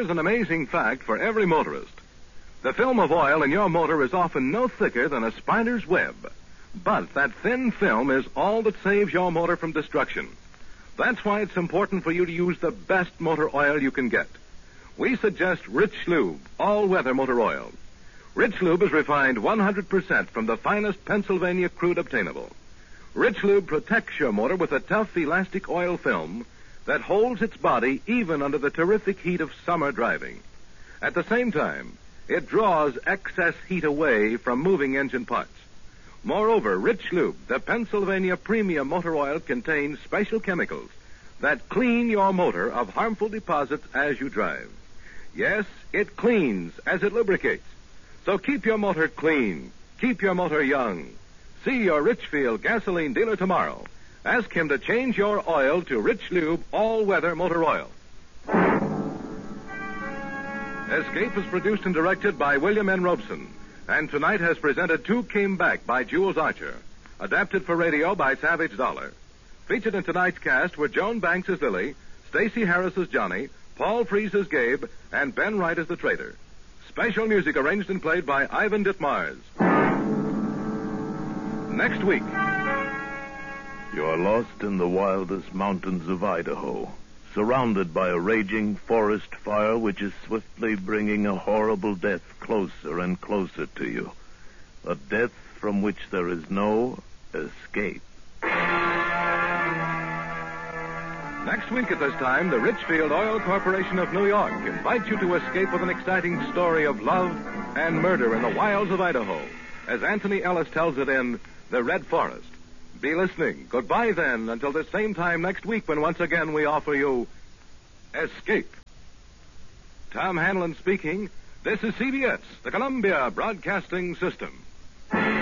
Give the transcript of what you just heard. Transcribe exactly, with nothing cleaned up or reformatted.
is an amazing fact for every motorist. The film of oil in your motor is often no thicker than a spider's web. But that thin film is all that saves your motor from destruction. That's why it's important for you to use the best motor oil you can get. We suggest Rich Lube, all-weather motor oil. Rich Lube is refined one hundred percent from the finest Pennsylvania crude obtainable. Rich Lube protects your motor with a tough elastic oil film that holds its body even under the terrific heat of summer driving. At the same time, it draws excess heat away from moving engine parts. Moreover, Rich Lube, the Pennsylvania premium motor oil, contains special chemicals that clean your motor of harmful deposits as you drive. Yes, it cleans as it lubricates. So keep your motor clean. Keep your motor young. See your Richfield gasoline dealer tomorrow. Ask him to change your oil to Rich Lube all-weather motor oil. Escape is produced and directed by William N. Robeson, and tonight has presented Two Came Back by Jules Archer, adapted for radio by Savage Dollar. Featured in tonight's cast were Joan Banks as Lily, Stacey Harris as Johnny, Paul Frees as Gabe, and Ben Wright as the traitor. Special music arranged and played by Ivan Ditmars. Next week. You are lost in the wildest mountains of Idaho, surrounded by a raging forest fire which is swiftly bringing a horrible death closer and closer to you. A death from which there is no escape. Next week at this time, the Richfield Oil Corporation of New York invites you to escape with an exciting story of love and murder in the wilds of Idaho, as Anthony Ellis tells it in The Red Forest. Be listening. Goodbye, then, until the same time next week when once again we offer you Escape. Tom Hanlon speaking. This is C B S, the Columbia Broadcasting System.